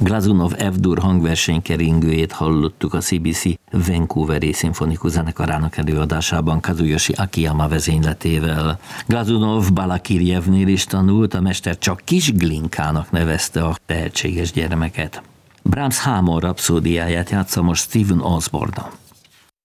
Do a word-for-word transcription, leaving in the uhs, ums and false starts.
Glazunov F-dur hangversenykeringőjét hallottuk a cé bé cé Vancouveri szimfonikus zenekarának előadásában Kazuyoshi Akiyama vezényletével. Glazunov Balakirjevnél is tanult, a mester csak kis Glinkának nevezte a tehetséges gyermeket. Brahms Hámon rapszódiáját játsza most Stephen Osborne-a.